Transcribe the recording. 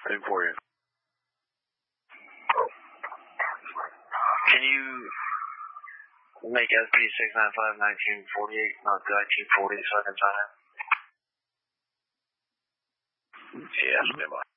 Waiting for you. Can you make SP 695 1948, not 1940, so I can sign it? Yes, stand by.